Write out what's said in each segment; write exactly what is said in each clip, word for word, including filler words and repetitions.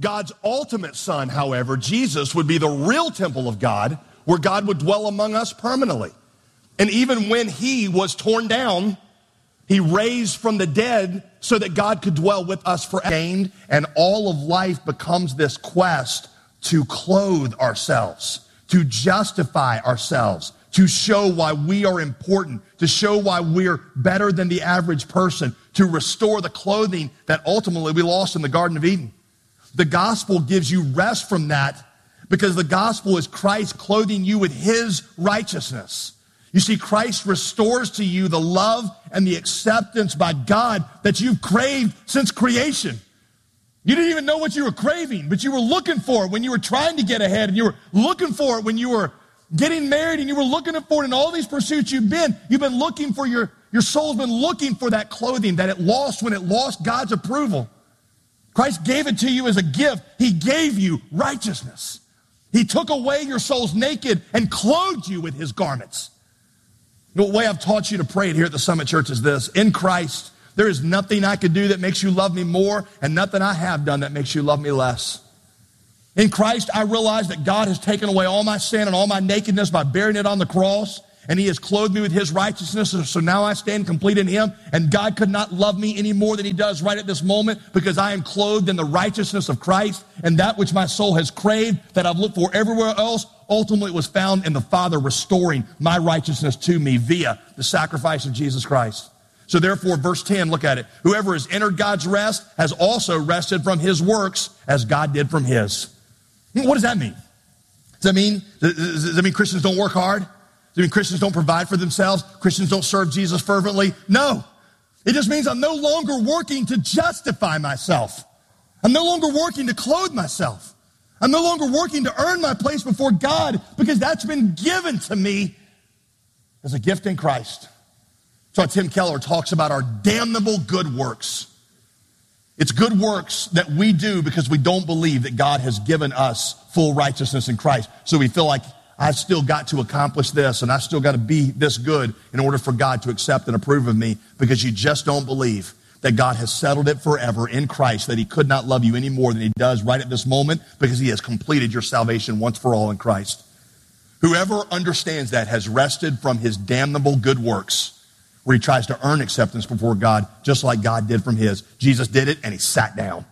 God's ultimate son, however, Jesus, would be the real temple of God, where God would dwell among us permanently. And even when he was torn down, he raised from the dead so that God could dwell with us forever. And all of life becomes this quest to clothe ourselves, to justify ourselves, to show why we are important, to show why we're better than the average person, to restore the clothing that ultimately we lost in the Garden of Eden. The gospel gives you rest from that because the gospel is Christ clothing you with his righteousness. You see, Christ restores to you the love and the acceptance by God that you've craved since creation. You didn't even know what you were craving, but you were looking for it when you were trying to get ahead, and you were looking for it when you were getting married, and you were looking for it in all these pursuits you've been. You've been looking for your, your soul's been looking for that clothing that it lost when it lost God's approval. Christ gave it to you as a gift. He gave you righteousness. He took away your soul's naked and clothed you with his garments. The way I've taught you to pray it here at the Summit Church is this: in Christ, there is nothing I could do that makes you love me more, and nothing I have done that makes you love me less. In Christ, I realize that God has taken away all my sin and all my nakedness by bearing it on the cross, and he has clothed me with his righteousness, so now I stand complete in him, and God could not love me any more than he does right at this moment because I am clothed in the righteousness of Christ, and that which my soul has craved, that I've looked for everywhere else, ultimately was found in the Father restoring my righteousness to me via the sacrifice of Jesus Christ. So therefore, verse ten, look at it. Whoever has entered God's rest has also rested from his works as God did from his. What does that mean? Does that mean, does that mean Christians don't work hard? Does it mean Christians don't provide for themselves? Christians don't serve Jesus fervently? No. It just means I'm no longer working to justify myself. I'm no longer working to clothe myself. I'm no longer working to earn my place before God because that's been given to me as a gift in Christ. So Tim Keller talks about our damnable good works. It's good works that we do because we don't believe that God has given us full righteousness in Christ. So we feel like I've still got to accomplish this and I've still got to be this good in order for God to accept and approve of me, because you just don't believe that God has settled it forever in Christ, that he could not love you any more than he does right at this moment because he has completed your salvation once for all in Christ. Whoever understands that has rested from his damnable good works, where he tries to earn acceptance before God, just like God did from his. Jesus did it, and he sat down.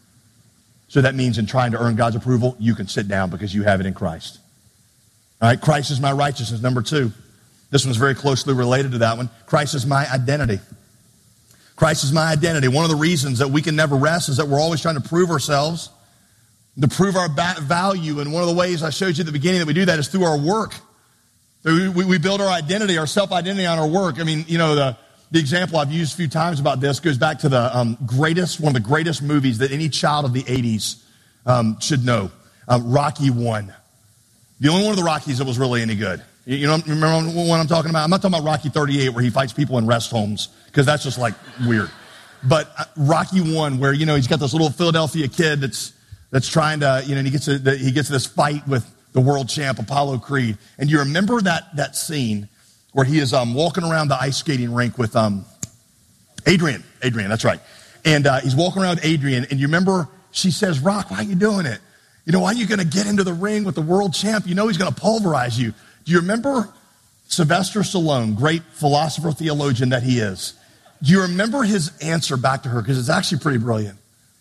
So that means in trying to earn God's approval, you can sit down because you have it in Christ. All right, Christ is my righteousness. Number two, this one's very closely related to that one. Christ is my identity. Christ is my identity. One of the reasons that we can never rest is that we're always trying to prove ourselves, to prove our value. And one of the ways I showed you at the beginning that we do that is through our work. We, we, we build our identity, our self-identity on our work. I mean, you know, the, the example I've used a few times about this goes back to the um, greatest, one of the greatest movies that any child of the eighties um, should know, um, Rocky one. The only one of the Rockies that was really any good. You, you know, remember what I'm talking about? I'm not talking about Rocky thirty-eight where he fights people in rest homes, because that's just like weird. But uh, Rocky one, where, you know, he's got this little Philadelphia kid that's that's trying to, you know, and he gets a, the, he gets this fight with the world champ, Apollo Creed. And you remember that that scene where he is um, walking around the ice skating rink with um, Adrian. Adrian, that's right. And uh, he's walking around with Adrian. And you remember she says, "Rock, why are you doing it? You know, why are you going to get into the ring with the world champ? You know he's going to pulverize you." Do you remember Sylvester Stallone, great philosopher, theologian that he is? Do you remember his answer back to her? Because it's actually pretty brilliant.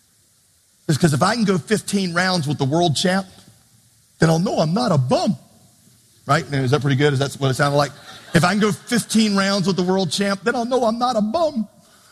It's because if I can go fifteen rounds with the world champ, then I'll know I'm not a bum. Right? Is that pretty good? Is that what it sounded like? If I can go fifteen rounds with the world champ, then I'll know I'm not a bum.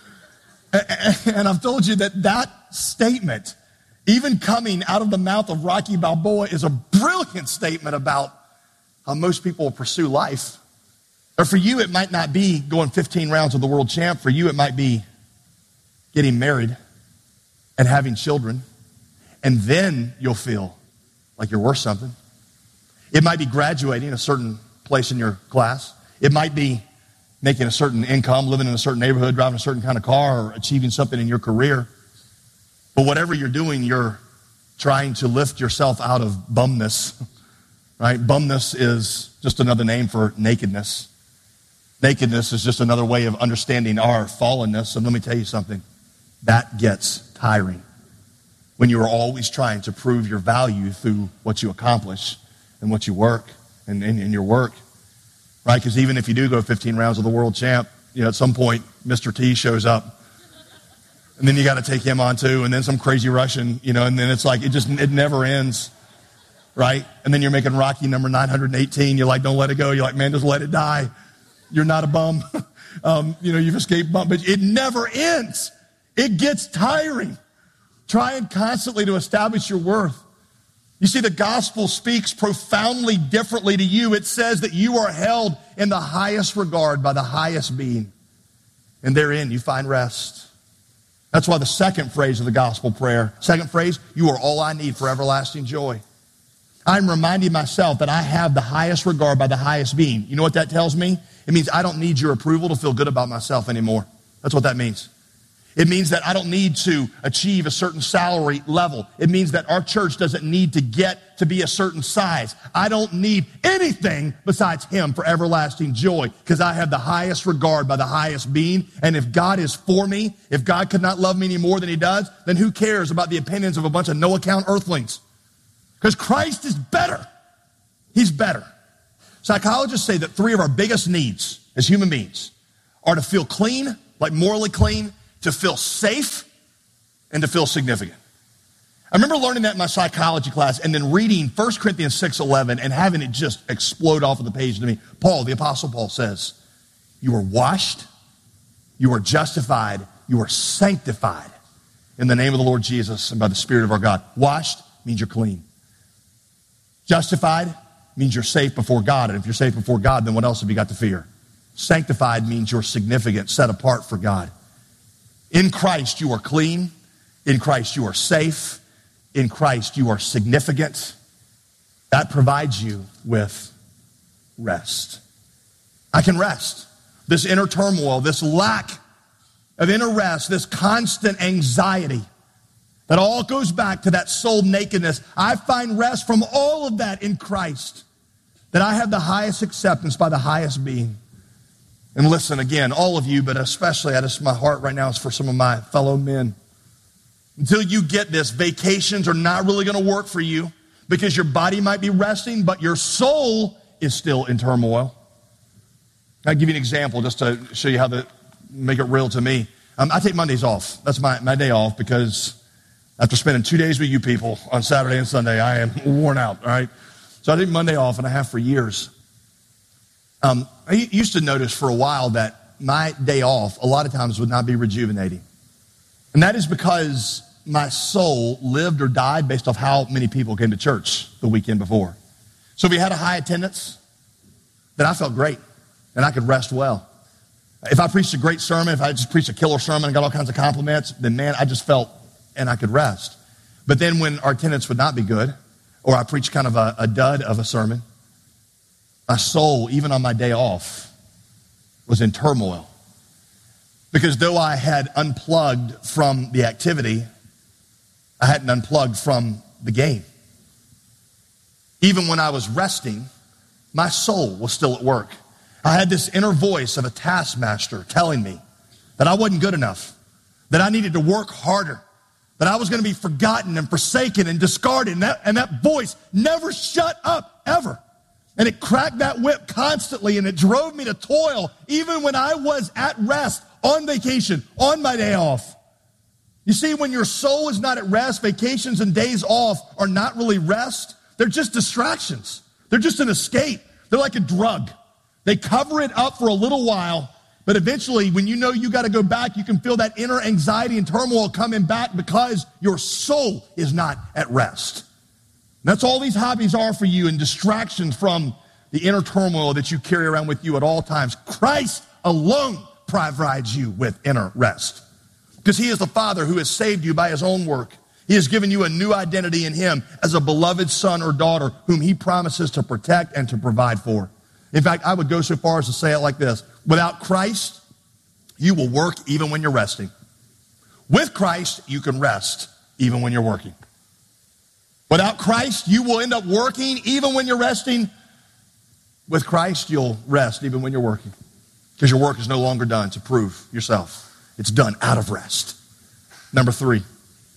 And I've told you that that statement, even coming out of the mouth of Rocky Balboa, is a brilliant statement about how most people pursue life. Or for you, it might not be going fifteen rounds with the world champ. For you, it might be getting married and having children. And then you'll feel like you're worth something. It might be graduating a certain place in your class. It might be making a certain income, living in a certain neighborhood, driving a certain kind of car, or achieving something in your career. But whatever you're doing, you're trying to lift yourself out of bumness, right? Bumness is just another name for nakedness. Nakedness is just another way of understanding our fallenness. And let me tell you something, that gets tiring. when you are always trying to prove your value through what you accomplish and what you work and in your work, right? Because even if you do go fifteen rounds with the world champ, you know, at some point, Mister T shows up, and then you got to take him on too, and then some crazy Russian, you know, and then it's like, it just, it never ends, right? And then you're making Rocky number nine hundred eighteen. You're like, don't let it go. You're like, man, just let it die. You're not a bum. um, you know, you've escaped bum, but it never ends. It gets tiring. Trying constantly to establish your worth. You see, the gospel speaks profoundly differently to you. It says that you are held in the highest regard by the highest being. And therein you find rest. That's why the second phrase of the gospel prayer, second phrase, you are all I need for everlasting joy. I'm reminding myself that I have the highest regard by the highest being. You know what that tells me? It means I don't need your approval to feel good about myself anymore. That's what that means. It means that I don't need to achieve a certain salary level. It means that our church doesn't need to get to be a certain size. I don't need anything besides him for everlasting joy because I have the highest regard by the highest being. And if God is for me, if God could not love me any more than he does, then who cares about the opinions of a bunch of no-account earthlings? Because Christ is better. He's better. Psychologists say that three of our biggest needs as human beings are to feel clean, like morally clean, to feel safe, and to feel significant. I remember learning that in my psychology class and then reading First Corinthians six eleven and having it just explode off of the page to me. Paul, the Apostle Paul says, you are washed, you are justified, you are sanctified in the name of the Lord Jesus and by the Spirit of our God. Washed means you're clean. Justified means you're safe before God. And if you're safe before God, then what else have you got to fear? Sanctified means you're significant, set apart for God. In Christ, you are clean. In Christ, you are safe. In Christ, you are significant. That provides you with rest. I can rest. This inner turmoil, this lack of inner rest, this constant anxiety, that all goes back to that soul nakedness. I find rest from all of that in Christ, that I have the highest acceptance by the highest being. And listen, again, all of you, but especially, I just, my heart right now is for some of my fellow men. Until you get this, vacations are not really going to work for you because your body might be resting, but your soul is still in turmoil. I'll give you an example just to show you how to make it real to me. Um, I take Mondays off. That's my, my day off because after spending two days with you people on Saturday and Sunday, I am worn out, all right? So I take Monday off, and I have for years. Um, I used to notice for a while that my day off a lot of times would not be rejuvenating. And that is because my soul lived or died based off how many people came to church the weekend before. So if we had a high attendance, then I felt great and I could rest well. If I preached a great sermon, if I just preached a killer sermon and got all kinds of compliments, then man, I just felt and I could rest. But then when our attendance would not be good, or I preached kind of a, a dud of a sermon, my soul, even on my day off, was in turmoil. Because though I had unplugged from the activity, I hadn't unplugged from the game. Even when I was resting, my soul was still at work. I had this inner voice of a taskmaster telling me that I wasn't good enough, that I needed to work harder, that I was going to be forgotten and forsaken and discarded. And that, and that voice never shut up, ever. And it cracked that whip constantly, and it drove me to toil even when I was at rest, on vacation, on my day off. You see, when your soul is not at rest, vacations and days off are not really rest. They're just distractions. They're just an escape. They're like a drug. They cover it up for a little while, but eventually when you know you got to go back, you can feel that inner anxiety and turmoil coming back because your soul is not at rest. That's all these hobbies are for you, and distractions from the inner turmoil that you carry around with you at all times. Christ alone provides you with inner rest because he is the Father who has saved you by his own work. He has given you a new identity in him as a beloved son or daughter whom he promises to protect and to provide for. In fact, I would go so far as to say it like this. Without Christ, you will work even when you're resting. With Christ, you can rest even when you're working. Without Christ, you will end up working even when you're resting. With Christ, you'll rest even when you're working because your work is no longer done to prove yourself. It's done out of rest. Number three,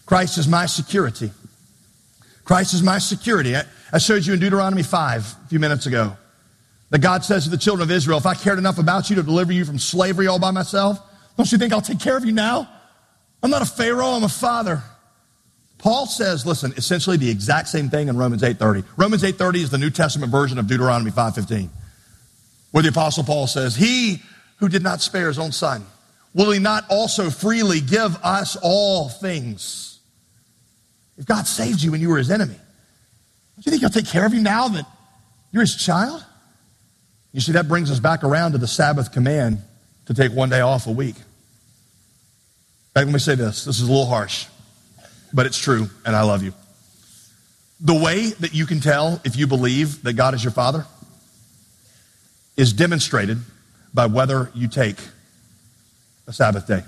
Christ is my security. Christ is my security. I, I showed you in Deuteronomy five a few minutes ago that God says to the children of Israel, if I cared enough about you to deliver you from slavery all by myself, don't you think I'll take care of you now? I'm not a Pharaoh, I'm a father. Paul says, listen, essentially the exact same thing in Romans eight thirty. Romans eight thirty is the New Testament version of Deuteronomy five fifteen, where the Apostle Paul says, he who did not spare his own son, will he not also freely give us all things? If God saved you when you were his enemy, don't you think he'll take care of you now that you're his child? You see, that brings us back around to the Sabbath command to take one day off a week. In fact, let me say this. This is a little harsh, but it's true, and I love you. The way that you can tell if you believe that God is your father is demonstrated by whether you take a Sabbath day.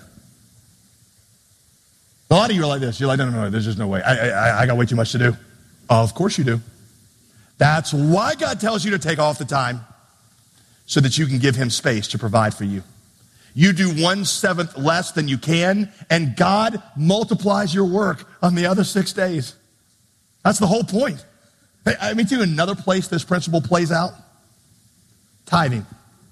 A lot of you are like this. You're like, no, no, no, there's just no way. I, I, I got way too much to do. Oh, of course you do. That's why God tells you to take off the time so that you can give him space to provide for you. You do one seventh less than you can, and God multiplies your work on the other six days. That's the whole point. Hey, I mean, to another place this principle plays out. Tithing.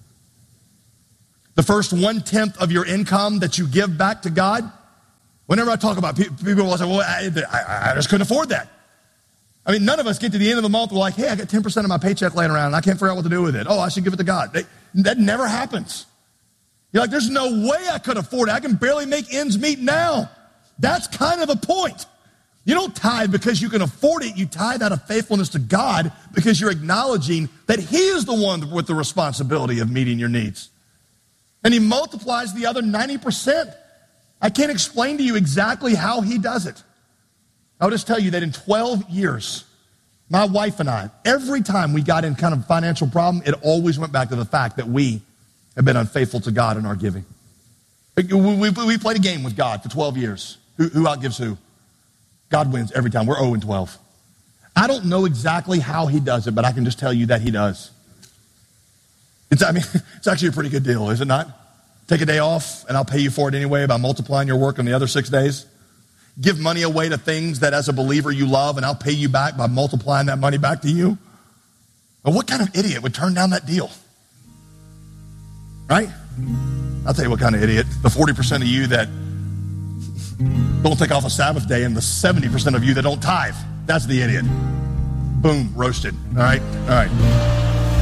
The first one-tenth of your income that you give back to God. Whenever I talk about people, people will say, well, I, I, I just couldn't afford that. I mean, none of us get to the end of the month, we're like, hey, I got ten percent of my paycheck laying around, and I can't figure out what to do with it. Oh, I should give it to God. They, that never happens. You're like, there's no way I could afford it. I can barely make ends meet now. That's kind of the point. You don't tithe because you can afford it. You tithe out of faithfulness to God because you're acknowledging that he is the one with the responsibility of meeting your needs. And he multiplies the other ninety percent. I can't explain to you exactly how he does it. I'll just tell you that in twelve years, my wife and I, every time we got in kind of a financial problem, it always went back to the fact that we have been unfaithful to God in our giving. We, we, we played a game with God for twelve years. Who, who outgives who? God wins every time. We're oh and twelve. I don't know exactly how he does it, but I can just tell you that he does. It's, I mean, it's actually a pretty good deal, is it not? Take a day off, and I'll pay you for it anyway by multiplying your work on the other six days. Give money away to things that as a believer you love, and I'll pay you back by multiplying that money back to you. But what kind of idiot would turn down that deal? Right? I'll tell you what kind of idiot. The forty percent of you that don't take off a Sabbath day and the seventy percent of you that don't tithe. That's the idiot. Boom, roasted. All right? All right.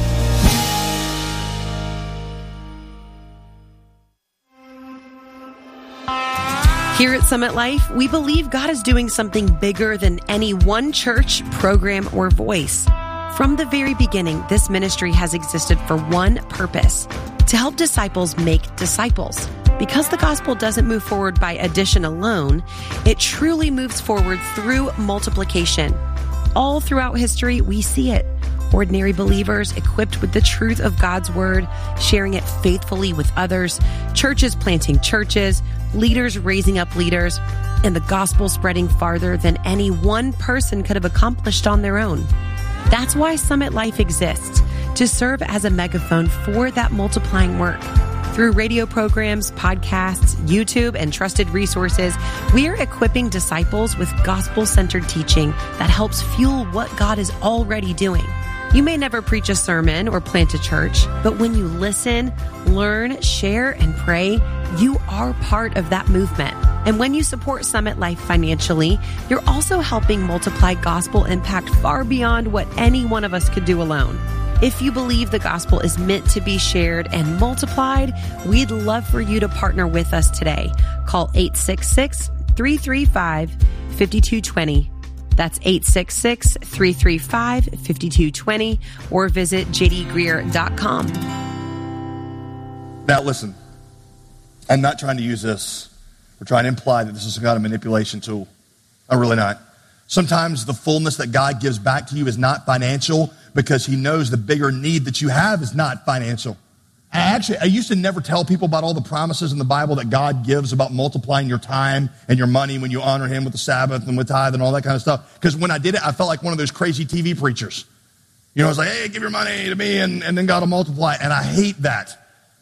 Here at Summit Life, we believe God is doing something bigger than any one church, program, or voice. From the very beginning, this ministry has existed for one purpose: to help disciples make disciples. Because the gospel doesn't move forward by addition alone, it truly moves forward through multiplication. All throughout history, we see it. Ordinary believers equipped with the truth of God's word, sharing it faithfully with others, churches planting churches, leaders raising up leaders, and the gospel spreading farther than any one person could have accomplished on their own. That's why Summit Life exists, to serve as a megaphone for that multiplying work. Through radio programs, podcasts, YouTube, and trusted resources, we are equipping disciples with gospel-centered teaching that helps fuel what God is already doing. You may never preach a sermon or plant a church, but when you listen, learn, share, and pray, you are part of that movement. And when you support Summit Life financially, you're also helping multiply gospel impact far beyond what any one of us could do alone. If you believe the gospel is meant to be shared and multiplied, we'd love for you to partner with us today. Call eight six six, three three five, five two two zero. That's eight six six, three three five, five two two zero, or visit j d greer dot com. Now listen, I'm not trying to use this or trying to imply that this is some kind of manipulation tool. I'm really not. Sometimes the fullness that God gives back to you is not financial because he knows the bigger need that you have is not financial. I actually, I used to never tell people about all the promises in the Bible that God gives about multiplying your time and your money when you honor him with the Sabbath and with tithe and all that kind of stuff. Because when I did it, I felt like one of those crazy T V preachers. You know, I was like, hey, give your money to me and, and then God will multiply. And I hate that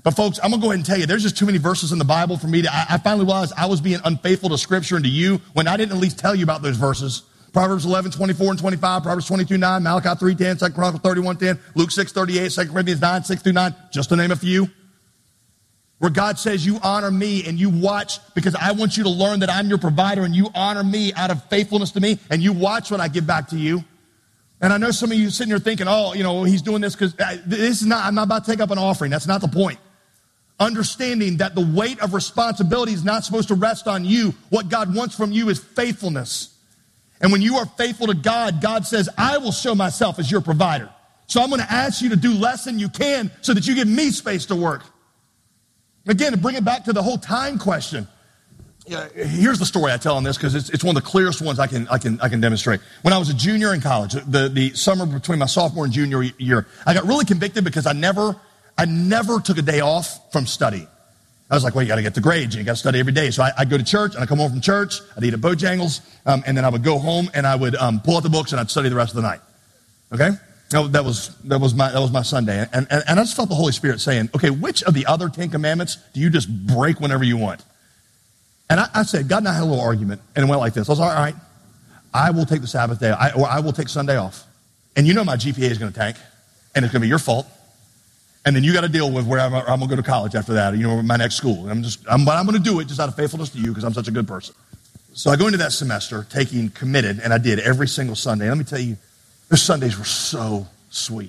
But folks, I'm going to go ahead and tell you, there's just too many verses in the Bible for me to, I, I finally realized I was being unfaithful to Scripture and to you when I didn't at least tell you about those verses. Proverbs eleven, twenty-four and twenty-five, Proverbs twenty-two, nine, Malachi three, ten, Second Chronicles thirty-one, ten, Luke six, thirty-eight, Second Corinthians nine, six through nine, just to name a few. Where God says you honor me and you watch because I want you to learn that I'm your provider and you honor me out of faithfulness to me and you watch what I give back to you. And I know some of you sitting here thinking, oh, you know, he's doing this because this is not, I'm not about to take up an offering. That's not the point. Understanding that the weight of responsibility is not supposed to rest on you. What God wants from you is faithfulness. And when you are faithful to God, God says, I will show myself as your provider. So I'm going to ask you to do less than you can so that you give me space to work. Again, to bring it back to the whole time question. Yeah, here's the story I tell on this because it's, it's one of the clearest ones I can I can I can demonstrate. When I was a junior in college, the, the summer between my sophomore and junior year, I got really convicted because I never I never took a day off from study. I was like, well, you got to get the grades and you got to study every day. So I, I'd go to church and I'd come home from church, I'd eat at Bojangles, um, and then I would go home and I would um, pull out the books and I'd study the rest of the night. Okay? That, that was that was my that was my Sunday, and, and and I just felt the Holy Spirit saying, okay, which of the other Ten Commandments do you just break whenever you want? And I, I said, God and I had a little argument, and it went like this. I was like, all right, I will take the Sabbath day, I, or I will take Sunday off. And you know my G P A is going to tank, and it's going to be your fault. And then you got to deal with where I'm, I'm going to go to college after that, you know, my next school. And I'm just, I'm, but I'm going to do it just out of faithfulness to you because I'm such a good person. So I go into that semester taking committed, and I did every single Sunday. And let me tell you, those Sundays were so sweet.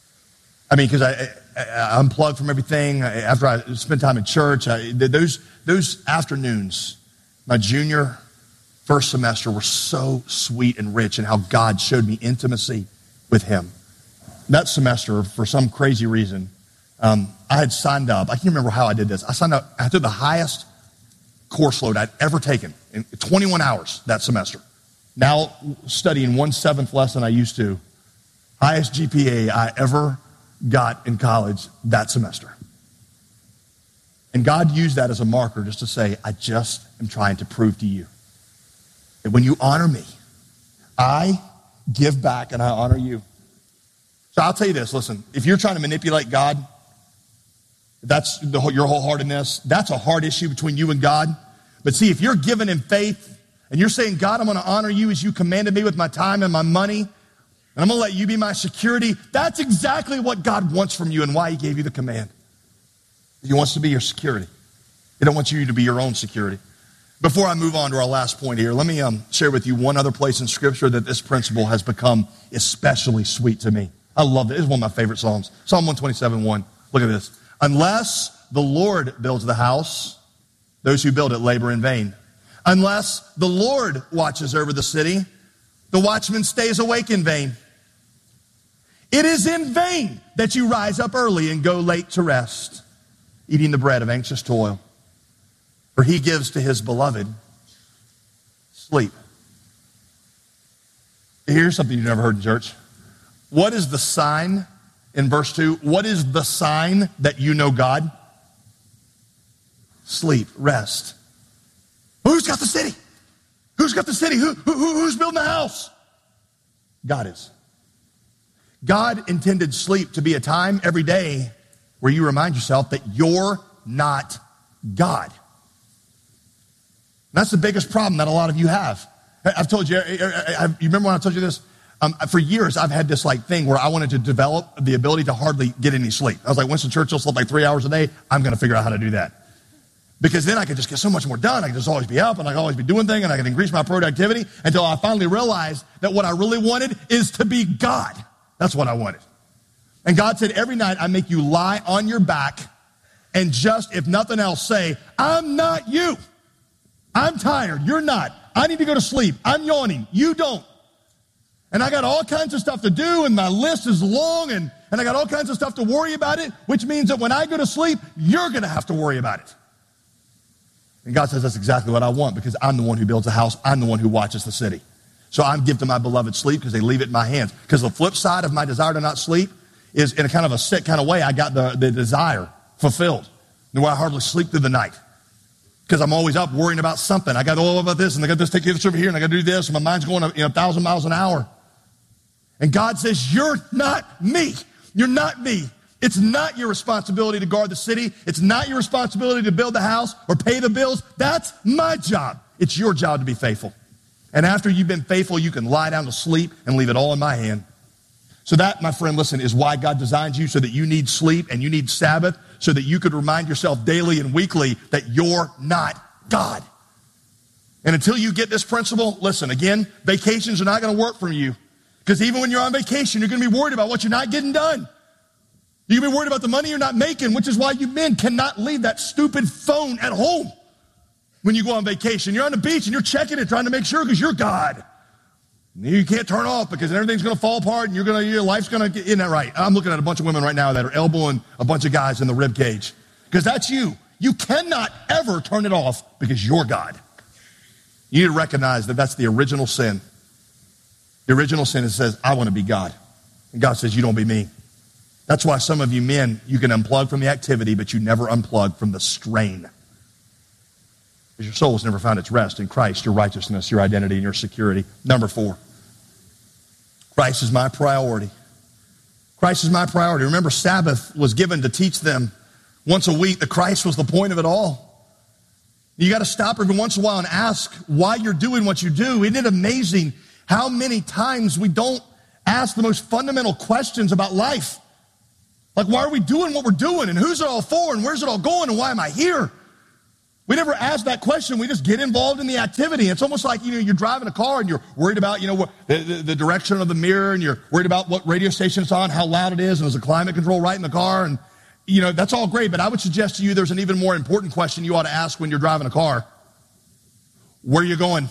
I mean, because I, I, I unplugged from everything. After I spent time in church, I, those those afternoons, my junior first semester, were so sweet and rich in how God showed me intimacy with Him. That semester, for some crazy reason, um, I had signed up. I can't remember how I did this. I signed up. I took the highest course load I'd ever taken in twenty-one hours that semester. Now studying one-seventh less than I used to. Highest G P A I ever got in college that semester. And God used that as a marker just to say, I just am trying to prove to you that when you honor me, I give back and I honor you. So I'll tell you this, listen, if you're trying to manipulate God, that's the, your wholeheartedness, that's a hard issue between you and God. But see, if you're giving in faith, and you're saying, God, I'm going to honor you as you commanded me with my time and my money, and I'm going to let you be my security. That's exactly what God wants from you and why He gave you the command. He wants to be your security. He don't want you to be your own security. Before I move on to our last point here, let me um, share with you one other place in Scripture that this principle has become especially sweet to me. I love it. It's one of my favorite Psalms. Psalm one twenty-seven, one. Look at this. Unless the Lord builds the house, those who build it labor in vain. Unless the Lord watches over the city, the watchman stays awake in vain. It is in vain that you rise up early and go late to rest, eating the bread of anxious toil. For He gives to His beloved sleep. Here's something you've never heard in church. What is the sign in verse two? What is the sign that you know God? Sleep, rest. Who's got the city? Who's got the city? Who, who, who's building the house? God is. God intended sleep to be a time every day where you remind yourself that you're not God. That's the biggest problem that a lot of you have. I've told you, you remember when I told you this? Um, for years, I've had this like thing where I wanted to develop the ability to hardly get any sleep. I was like, Winston Churchill slept like three hours a day. I'm going to figure out how to do that. Because then I could just get so much more done. I could just always be up and I could always be doing things and I could increase my productivity until I finally realized that what I really wanted is to be God. That's what I wanted. And God said, every night I make you lie on your back and just, if nothing else, say, I'm not you. I'm tired. You're not. I need to go to sleep. I'm yawning. You don't. And I got all kinds of stuff to do and my list is long and, and I got all kinds of stuff to worry about it, which means that when I go to sleep, you're going to have to worry about it. And God says, that's exactly what I want because I'm the one who builds the house. I'm the one who watches the city. So I'm giving to my beloved sleep because they leave it in my hands. Because the flip side of my desire to not sleep is in a kind of a sick kind of way, I got the, the desire fulfilled. The way I hardly sleep through the night. Because I'm always up worrying about something. I got all about this and I got this, take this over here and I got to do this. And my mind's going a you know, a thousand miles an hour. And God says, you're not me. You're not me. It's not your responsibility to guard the city. It's not your responsibility to build the house or pay the bills. That's my job. It's your job to be faithful. And after you've been faithful, you can lie down to sleep and leave it all in my hand. So that, my friend, listen, is why God designed you, so that you need sleep and you need Sabbath, so that you could remind yourself daily and weekly that you're not God. And until you get this principle, listen, again, vacations are not going to work for you. Because even when you're on vacation, you're going to be worried about what you're not getting done. You're going to be worried about the money you're not making, which is why you men cannot leave that stupid phone at home when you go on vacation. You're on the beach and you're checking it, trying to make sure, because you're God. You can't turn off because everything's going to fall apart and you're going to, your life's going to, isn't that right? I'm looking at a bunch of women right now that are elbowing a bunch of guys in the rib cage, because that's you. You cannot ever turn it off because you're God. You need to recognize that that's the original sin. The original sin is says, I want to be God. And God says, you don't be me. That's why some of you men, you can unplug from the activity, but you never unplug from the strain. Because your soul has never found its rest in Christ, your righteousness, your identity, and your security. Number four, Christ is my priority. Christ is my priority. Remember, Sabbath was given to teach them once a week that Christ was the point of it all. You got to stop every once in a while and ask why you're doing what you do. Isn't it amazing how many times we don't ask the most fundamental questions about life? Like, why are we doing what we're doing? And who's it all for? And where's it all going? And why am I here? We never ask that question. We just get involved in the activity. It's almost like, you know, you're driving a car and you're worried about, you know, what, the, the, the direction of the mirror, and you're worried about what radio station it's on, how loud it is, and is the climate control right in the car? And, you know, that's all great, but I would suggest to you there's an even more important question you ought to ask when you're driving a car. Where are you going?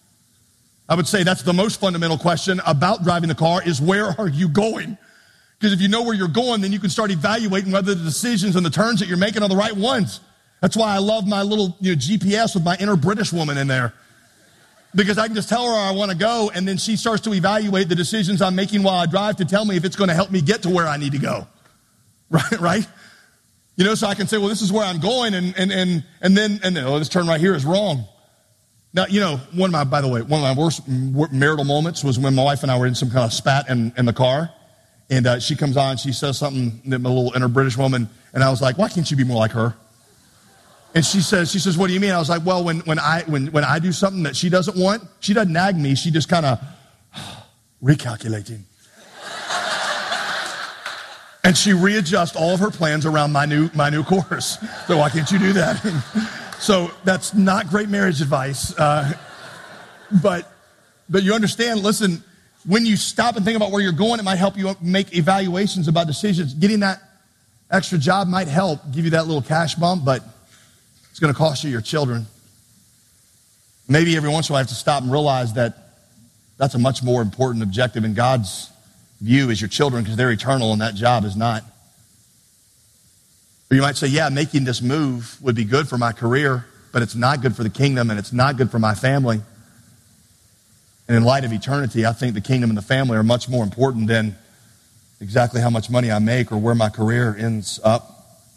I would say that's the most fundamental question about driving the car, is where are you going? Because if you know where you're going, then you can start evaluating whether the decisions and the turns that you're making are the right ones. That's why I love my little, you know, G P S with my inner British woman in there. Because I can just tell her where I want to go, and then she starts to evaluate the decisions I'm making while I drive to tell me if it's going to help me get to where I need to go. Right, right? You know, so I can say, well, this is where I'm going, and and and and then, and then, oh, this turn right here is wrong. Now, you know, one of my, by the way, one of my worst marital moments was when my wife and I were in some kind of spat in, in the car, and uh, she comes on, she says something, my little inner British woman, and I was like, why can't you be more like her? And she says, she says, what do you mean? I was like, well, when when I when when I do something that she doesn't want, she doesn't nag me. She just kind of recalculating. And she readjusts all of her plans around my new my new course. So why can't you do that? So that's not great marriage advice. Uh, but but you understand, listen, when you stop and think about where you're going, it might help you make evaluations about decisions. Getting that extra job might help give you that little cash bump, but it's going to cost you your children. Maybe every once in a while you have to stop and realize that that's a much more important objective in God's view is your children, because they're eternal and that job is not. Or you might say, yeah, making this move would be good for my career, but it's not good for the kingdom and it's not good for my family. And in light of eternity, I think the kingdom and the family are much more important than exactly how much money I make or where my career ends up.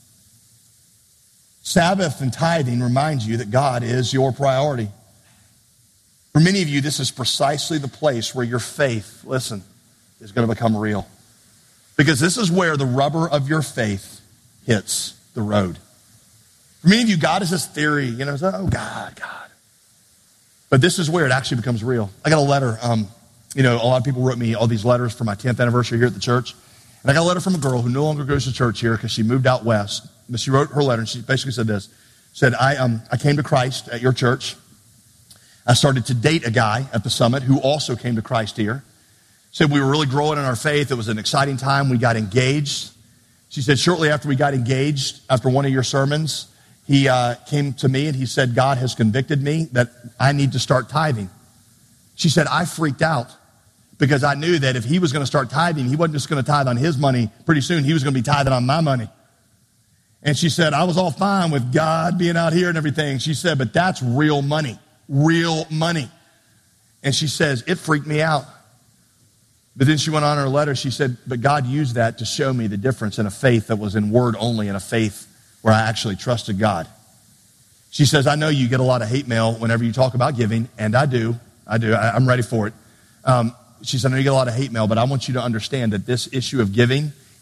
Sabbath and tithing reminds you that God is your priority. For many of you, this is precisely the place where your faith, listen, is going to become real. Because this is where the rubber of your faith hits the road. For many of you, God is this theory, you know, oh, God, God. But this is where it actually becomes real. I got a letter, um, you know, a lot of people wrote me all these letters for my tenth anniversary here at the church. And I got a letter from a girl who no longer goes to church here because she moved out west. But she wrote her letter, and she basically said this. Said, I um I came to Christ at your church. I started to date a guy at the summit who also came to Christ here. Said we were really growing in our faith. It was an exciting time. We got engaged. She said, shortly after we got engaged, after one of your sermons, he uh, came to me and he said, God has convicted me that I need to start tithing. She said, I freaked out because I knew that if he was going to start tithing, he wasn't just going to tithe on his money. Pretty soon, he was going to be tithing on my money. And she said, I was all fine with God being out here and everything. She said, but that's real money, real money. And she says, it freaked me out. But then she went on in her letter, she said, but God used that to show me the difference in a faith that was in word only and a faith where I actually trusted God. She says, I know you get a lot of hate mail whenever you talk about giving, and I do. I do. I, I'm ready for it. Um, she said, I know you get a lot of hate mail, but I want you to understand that this issue of giving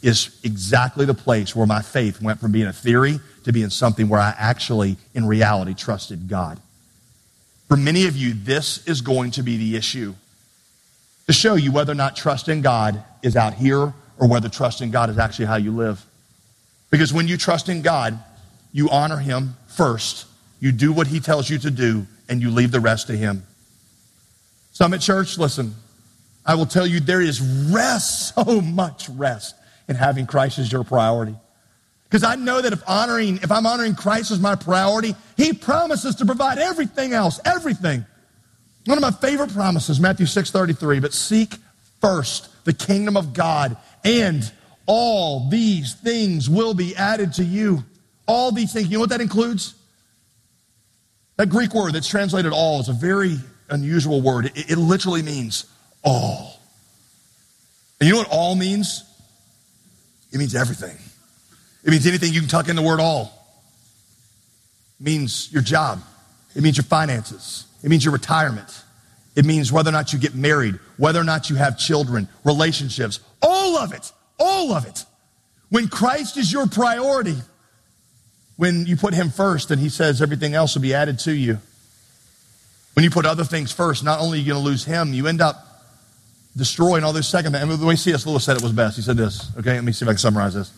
is exactly the place where my faith went from being a theory to being something where I actually, in reality, trusted God. For many of you, this is going to be the issue. To show you whether or not trust in God is out here or whether trust in God is actually how you live. Because when you trust in God, you honor him first, you do what he tells you to do, and you leave the rest to him. Summit Church, listen, I will tell you there is rest, so much rest in having Christ as your priority. Because I know that if honoring, if I'm honoring Christ as my priority, he promises to provide everything else, everything. One of my favorite promises, Matthew six thirty-three, but seek first the kingdom of God, and all these things will be added to you. All these things, you know what that includes? That Greek word that's translated all is a very unusual word. It, it literally means all. And you know what all means? It means everything. It means anything you can tuck in the word all. It means your job. It means your finances. It means your retirement. It means whether or not you get married, whether or not you have children, relationships, all of it, all of it. When Christ is your priority, when you put him first and he says everything else will be added to you. When you put other things first, not only are you going to lose him, you end up destroying all those second things. And the way C S Lewis said it was best. He said this, okay, let me see if I can summarize this.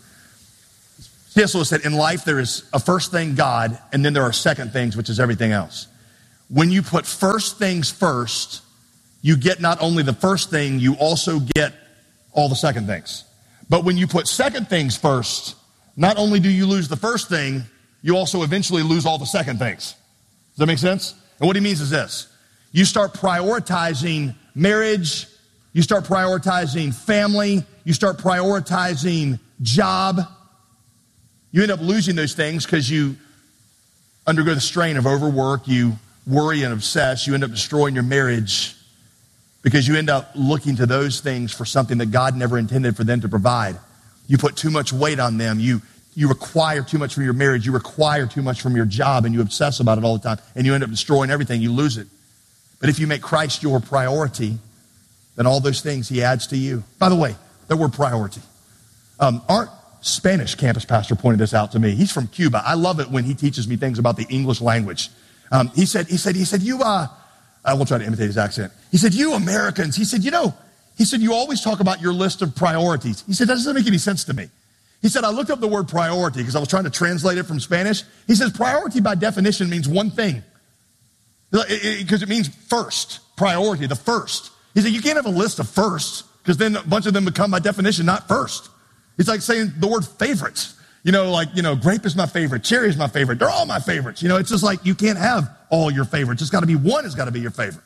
C S Lewis said, in life there is a first thing, God, and then there are second things, which is everything else. When you put first things first, you get not only the first thing, you also get all the second things. But when you put second things first, not only do you lose the first thing, you also eventually lose all the second things. Does that make sense? And what he means is this. You start prioritizing marriage, you start prioritizing family, you start prioritizing job. You end up losing those things because you undergo the strain of overwork, you worry and obsess, you end up destroying your marriage because you end up looking to those things for something that God never intended for them to provide. You put too much weight on them. You, you require too much from your marriage. You require too much from your job, and you obsess about it all the time, and you end up destroying everything. You lose it. But if you make Christ your priority, then all those things he adds to you. By the way, the word priority. Um, our Spanish campus pastor pointed this out to me. He's from Cuba. I love it when he teaches me things about the English language. Um, he said, he said, he said, you, uh, I won't try to imitate his accent. He said, you Americans, he said, you know, he said, you always talk about your list of priorities. He said, that doesn't make any sense to me. He said, I looked up the word priority because I was trying to translate it from Spanish. He says, priority by definition means one thing. Because it, it, it means first, priority, the first. He said, you can't have a list of firsts because then a bunch of them become by definition not first. It's like saying the word favorites. You know, like, you know, grape is my favorite, cherry is my favorite. They're all my favorites. You know, it's just like you can't have all your favorites. It's got to be one has got to be your favorite.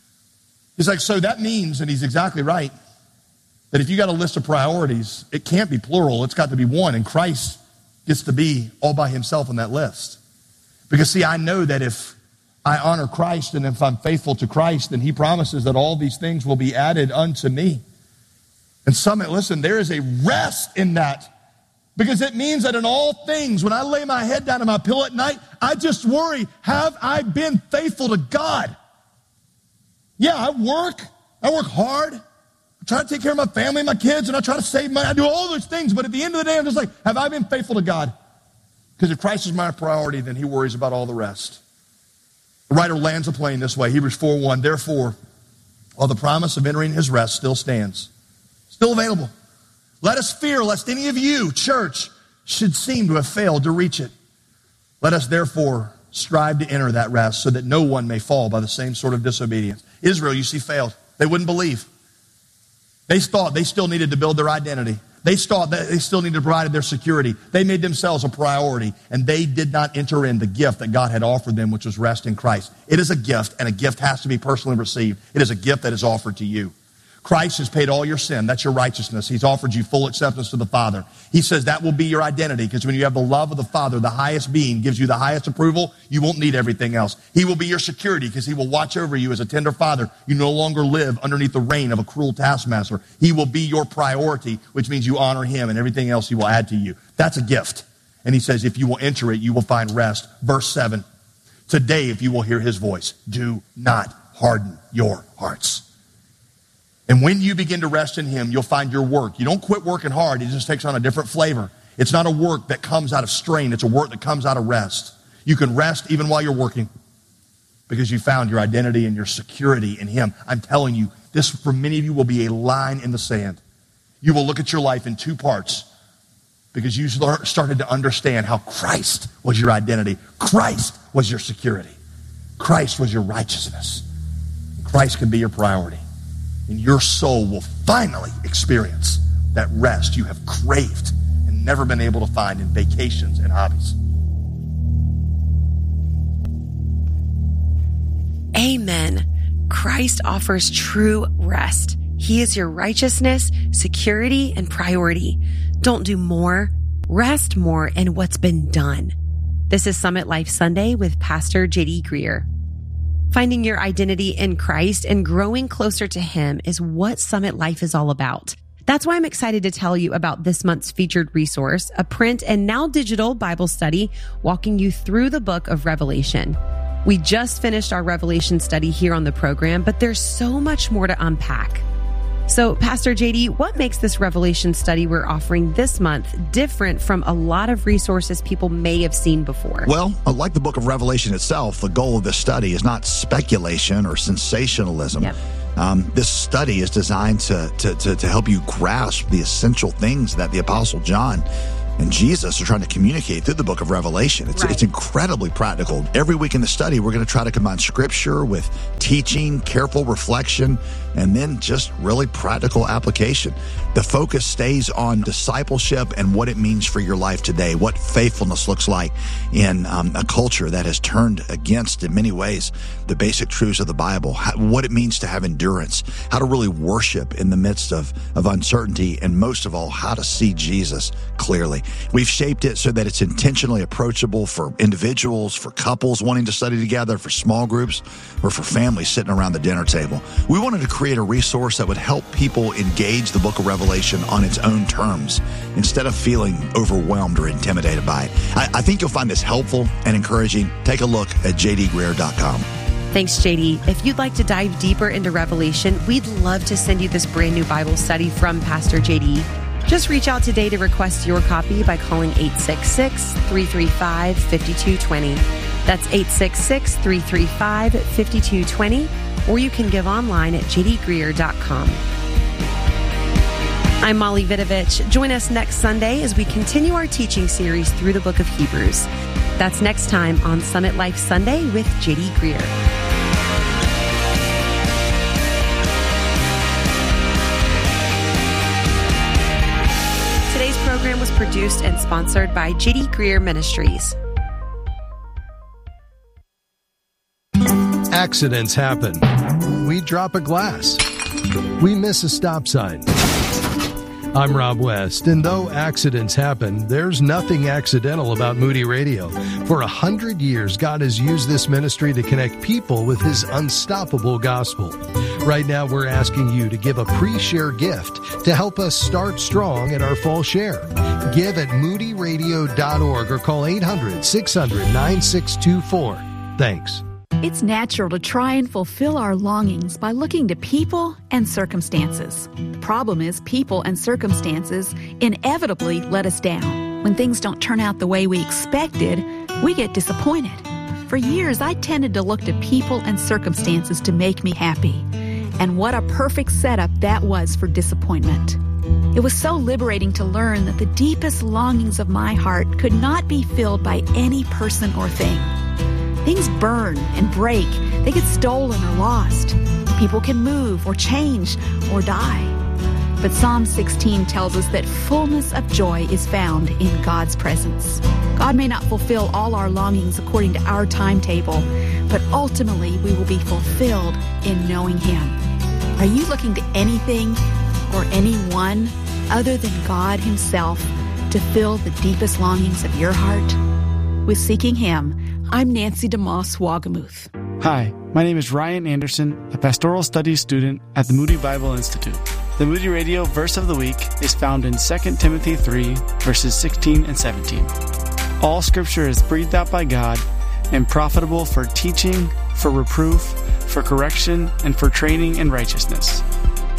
He's like, so that means, and he's exactly right, that if you got a list of priorities, it can't be plural. It's got to be one, and Christ gets to be all by himself on that list. Because, see, I know that if I honor Christ and if I'm faithful to Christ, then he promises that all these things will be added unto me. And Summit, listen, there is a rest in that. Because it means that in all things, when I lay my head down on my pillow at night, I just worry, have I been faithful to God? Yeah, I work. I work hard. I try to take care of my family and my kids, and I try to save money. I do all those things, but at the end of the day, I'm just like, have I been faithful to God? Because if Christ is my priority, then he worries about all the rest. The writer lands a plane this way, Hebrews four one, therefore, while the promise of entering his rest still stands, still available, let us fear lest any of you, church, should seem to have failed to reach it. Let us therefore strive to enter that rest so that no one may fall by the same sort of disobedience. Israel, you see, failed. They wouldn't believe. They thought they still needed to build their identity. They thought that they still needed to provide their security. They made themselves a priority, and they did not enter in the gift that God had offered them, which was rest in Christ. It is a gift, and a gift has to be personally received. It is a gift that is offered to you. Christ has paid all your sin. That's your righteousness. He's offered you full acceptance to the Father. He says that will be your identity, because when you have the love of the Father, the highest being gives you the highest approval, you won't need everything else. He will be your security because he will watch over you as a tender father. You no longer live underneath the reign of a cruel taskmaster. He will be your priority, which means you honor him, and everything else he will add to you. That's a gift. And he says if you will enter it, you will find rest. Verse seven, today if you will hear his voice, do not harden your hearts. And when you begin to rest in him, you'll find your work. You don't quit working hard. It just takes on a different flavor. It's not a work that comes out of strain. It's a work that comes out of rest. You can rest even while you're working because you found your identity and your security in him. I'm telling you, this for many of you will be a line in the sand. You will look at your life in two parts because you started to understand how Christ was your identity. Christ was your security. Christ was your righteousness. Christ can be your priority. And your soul will finally experience that rest you have craved and never been able to find in vacations and hobbies. Amen. Christ offers true rest. He is your righteousness, security, and priority. Don't do more. Rest more in what's been done. This is Summit Life Sunday with Pastor J D Greear. Finding your identity in Christ and growing closer to him is what Summit Life is all about. That's why I'm excited to tell you about this month's featured resource, a print and now digital Bible study walking you through the book of Revelation. We just finished our Revelation study here on the program, but there's so much more to unpack. So, Pastor J D, what makes this Revelation study we're offering this month different from a lot of resources people may have seen before? Well, like the book of Revelation itself, the goal of this study is not speculation or sensationalism. Yep. Um, this study is designed to, to, to, to help you grasp the essential things that the Apostle John and Jesus are trying to communicate through the book of Revelation. It's, right. it's incredibly practical. Every week in the study, we're going to try to combine scripture with teaching, careful reflection, and then just really practical application. The focus stays on discipleship and what it means for your life today, what faithfulness looks like in um, a culture that has turned against, in many ways, the basic truths of the Bible, how, what it means to have endurance, how to really worship in the midst of, of uncertainty, and most of all, how to see Jesus clearly. We've shaped it so that it's intentionally approachable for individuals, for couples wanting to study together, for small groups, or for families sitting around the dinner table. We wanted to create a resource that would help people engage the book of Revelation on its own terms instead of feeling overwhelmed or intimidated by it. I, I think you'll find this helpful and encouraging. Take a look at j d greear dot com. Thanks, J D. If you'd like to dive deeper into Revelation, we'd love to send you this brand new Bible study from Pastor J D. Just reach out today to request your copy by calling eight six six, three three five, five two two zero. That's eight six six, three three five, five two two zero, or you can give online at j d greear dot com. I'm Molly Vidovich. Join us next Sunday as we continue our teaching series through the book of Hebrews. That's next time on Summit Life Sunday with J D Greear. Today's program was produced and sponsored by J D Greear Ministries. Accidents happen. We drop a glass. We miss a stop sign. I'm Rob West, and though accidents happen, there's nothing accidental about Moody Radio. For a hundred years, God has used this ministry to connect people with His unstoppable gospel. Right now, we're asking you to give a pre-share gift to help us start strong at our fall share. Give at moody radio dot org or call eight hundred, six hundred, nine six two four. Thanks. It's natural to try and fulfill our longings by looking to people and circumstances. The problem is people and circumstances inevitably let us down. When things don't turn out the way we expected, we get disappointed. For years, I tended to look to people and circumstances to make me happy. And what a perfect setup that was for disappointment. It was so liberating to learn that the deepest longings of my heart could not be filled by any person or thing. Things burn and break. They get stolen or lost. People can move or change or die. But Psalm sixteen tells us that fullness of joy is found in God's presence. God may not fulfill all our longings according to our timetable, but ultimately we will be fulfilled in knowing Him. Are you looking to anything or anyone other than God Himself to fill the deepest longings of your heart? With Seeking Him, I'm Nancy DeMoss Wagamuth. Hi, my name is Ryan Anderson, a pastoral studies student at the Moody Bible Institute. The Moody Radio Verse of the Week is found in Second Timothy three, verses sixteen and seventeen. All Scripture is breathed out by God and profitable for teaching, for reproof, for correction, and for training in righteousness,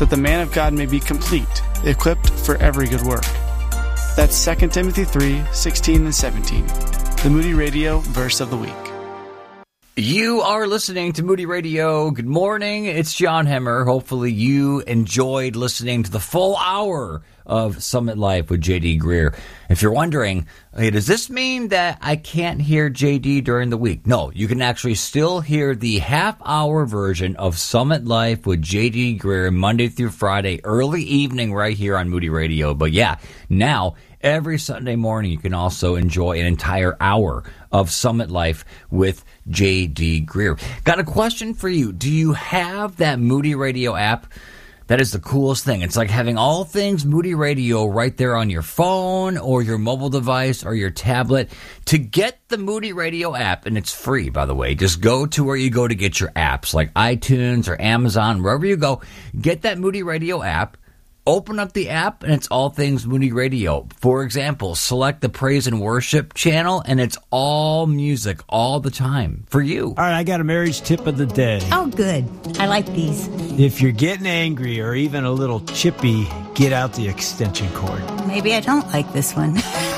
that the man of God may be complete, equipped for every good work. That's Second Timothy three, sixteen and seventeen. The Moody Radio Verse of the Week. You are listening to Moody Radio. Good morning. It's John Hemmer. Hopefully you enjoyed listening to the full hour of Summit Life with J D Greear. If you're wondering, hey, does this mean that I can't hear J D during the week? No, you can actually still hear the half-hour version of Summit Life with J D Greear Monday through Friday, early evening right here on Moody Radio. But yeah, now every Sunday morning you can also enjoy an entire hour of Summit Life with J D Greear. Got a question for you. Do you have that Moody Radio app? That is the coolest thing. It's like having all things Moody Radio right there on your phone or your mobile device or your tablet. To get the Moody Radio app, and it's free, by the way, just go to where you go to get your apps, like iTunes or Amazon, wherever you go. Get that Moody Radio app. Open up the app, and it's all things Moody Radio. For example, select the Praise and Worship channel, and it's all music all the time for you. All right, I got a marriage tip of the day. Oh, good. I like these. If you're getting angry or even a little chippy, get out the extension cord. Maybe I don't like this one.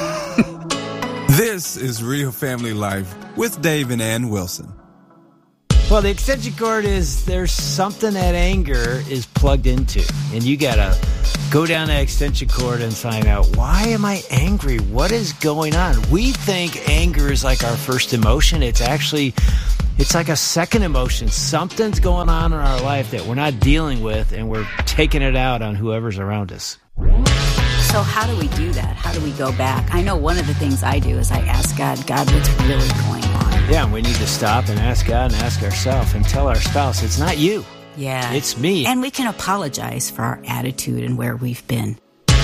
This is Real Family Life with Dave and Ann Wilson. Well, the extension cord is, there's something that anger is plugged into, and you gotta go down that extension cord and find out, why am I angry? What is going on? We think anger is like our first emotion. It's actually, it's like a second emotion. Something's going on in our life that we're not dealing with, and we're taking it out on whoever's around us. So how do we do that? How do we go back? I know one of the things I do is I ask God, God, what's really going on? Yeah, we need to stop and ask God and ask ourselves and tell our spouse, it's not you. Yeah. It's me. And we can apologize for our attitude and where we've been.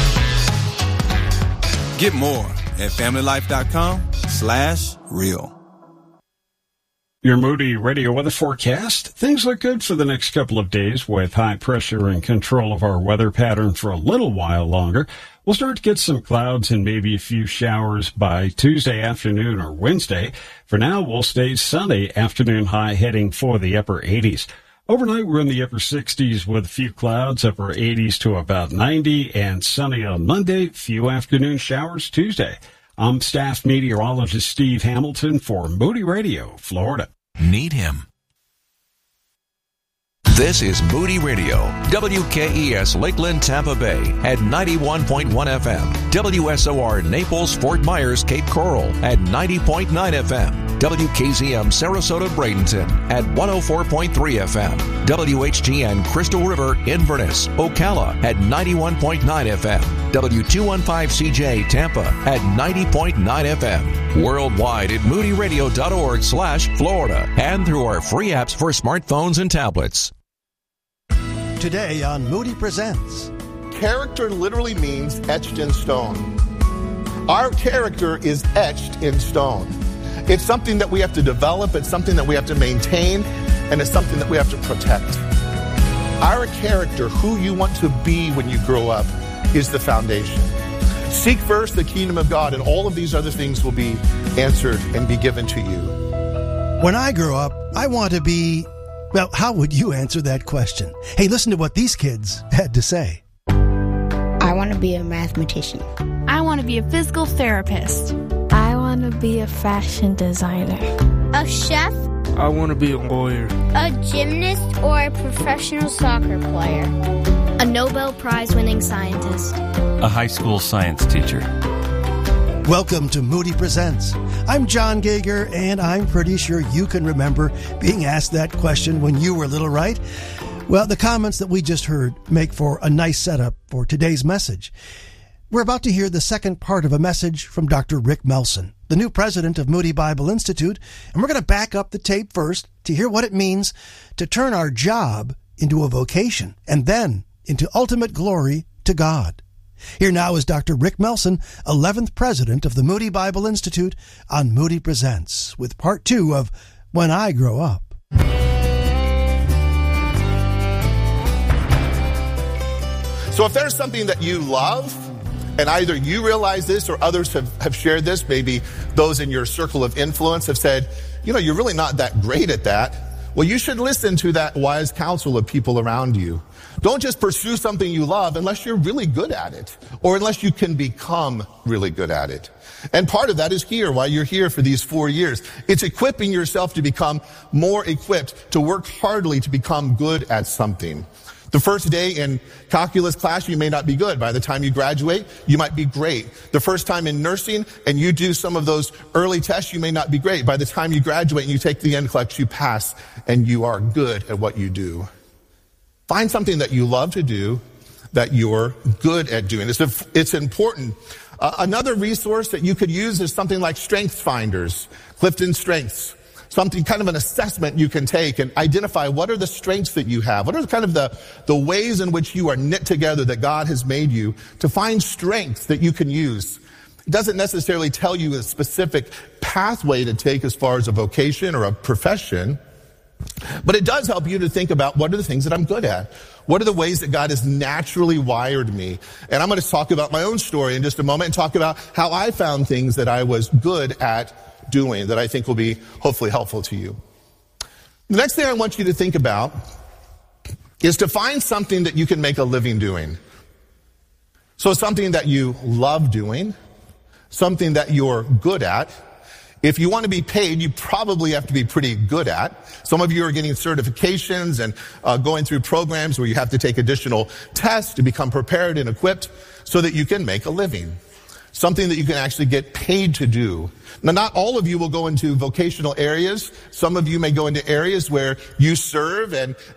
Get more at familylife.com slash real. Your Moody Radio weather forecast. Things look good for the next couple of days with high pressure and control of our weather pattern for a little while longer. We'll start to get some clouds and maybe a few showers by Tuesday afternoon or Wednesday. For now, we'll stay sunny, afternoon high heading for the upper eighties. Overnight, we're in the upper sixties with a few clouds, upper eighties to about ninety, and sunny on Monday, few afternoon showers Tuesday. I'm staff meteorologist Steve Hamilton for Moody Radio, Florida. Need him. This is Moody Radio, W K E S Lakeland, Tampa Bay at ninety-one point one F M, W S O R Naples, Fort Myers, Cape Coral at ninety point nine F M, W K Z M Sarasota, Bradenton at one oh four point three F M, W H G N Crystal River, Inverness, Ocala at ninety-one point nine F M, W two fifteen C J Tampa at ninety point nine F M, worldwide at moodyradio.org slash Florida, and through our free apps for smartphones and tablets. Today on Moody Presents. Character literally means etched in stone. Our character is etched in stone. It's something that we have to develop, it's something that we have to maintain, and it's something that we have to protect. Our character, who you want to be when you grow up, is the foundation. Seek first the kingdom of God, and all of these other things will be answered and be given to you. When I grow up, I want to be... Well, how would you answer that question? Hey, listen to what these kids had to say. I want to be a mathematician. I want to be a physical therapist. I want to be a fashion designer. A chef. I want to be a lawyer. A gymnast or a professional soccer player. A Nobel Prize winning scientist. A high school science teacher. Welcome to Moody Presents. I'm John Gager, and I'm pretty sure you can remember being asked that question when you were little, right? Well, the comments that we just heard make for a nice setup for today's message. We're about to hear the second part of a message from Doctor Rick Melson, the new president of Moody Bible Institute, and we're going to back up the tape first to hear what it means to turn our job into a vocation and then into ultimate glory to God. Here now is Doctor Rick Melson, eleventh president of the Moody Bible Institute, on Moody Presents, with part two of When I Grow Up. So if there's something that you love, and either you realize this or others have, have shared this, maybe those in your circle of influence have said, you know, you're really not that great at that. Well, you should listen to that wise counsel of people around you. Don't just pursue something you love unless you're really good at it, or unless you can become really good at it. And part of that is here, why you're here for these four years. It's equipping yourself to become more equipped, to work hardly to become good at something. The first day in calculus class, you may not be good. By the time you graduate, you might be great. The first time in nursing, and you do some of those early tests, you may not be great. By the time you graduate and you take the N C L E X, you pass, and you are good at what you do. Find something that you love to do, that you're good at doing. It's, it's important. Uh, another resource that you could use is something like Strengths Finders, Clifton Strengths. Something, kind of an assessment you can take and identify what are the strengths that you have. What are kind of the, the ways in which you are knit together that God has made you to find strengths that you can use. It doesn't necessarily tell you a specific pathway to take as far as a vocation or a profession, but it does help you to think about what are the things that I'm good at. What are the ways that God has naturally wired me? And I'm going to talk about my own story in just a moment and talk about how I found things that I was good at doing that I think will be hopefully helpful to you. The next thing I want you to think about is to find something that you can make a living doing. So something that you love doing, something that you're good at. If you want to be paid, you probably have to be pretty good at. Some of you are getting certifications and uh, going through programs where you have to take additional tests to become prepared and equipped so that you can make a living. Something that you can actually get paid to do. Now, not all of you will go into vocational areas. Some of you may go into areas where you serve and,